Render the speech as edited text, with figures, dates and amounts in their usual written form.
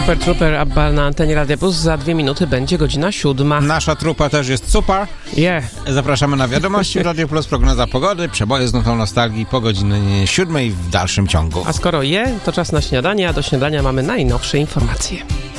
Super Trooper Abba na antenie Radia Plus. Za 2 minuty będzie godzina 7. Nasza trupa też jest super. Zapraszamy na wiadomości w Radio Plus, prognoza pogody, przeboje z nutą nostalgii po godzinie 7 w dalszym ciągu. A skoro to czas na śniadanie, a do śniadania mamy najnowsze informacje.